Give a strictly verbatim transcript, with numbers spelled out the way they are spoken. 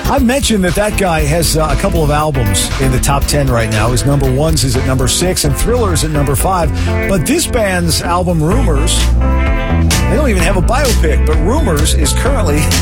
I've mentioned that that guy has uh, a couple of albums in the top ten right now. His number ones is at number six and Thriller's at number five. But this band's album, Rumors, they don't even have a biopic, but Rumors is currently